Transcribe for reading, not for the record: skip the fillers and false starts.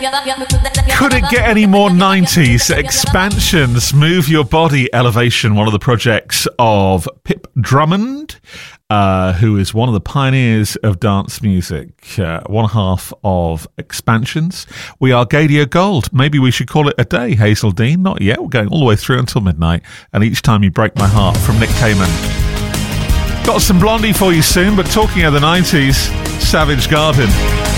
Couldn't get any more 90s. Expansions, Move Your Body, Elevation, one of the projects of Pip Drummond, who is one of the pioneers of dance music, one half of Expansions. We are Gadio Gold. Maybe we should call it a day, Hazel Dean. Not yet. We're going all the way through until midnight. And Each Time You Break My Heart from Nick Kamen. Got some Blondie for you soon, but talking of the 90s, Savage Garden.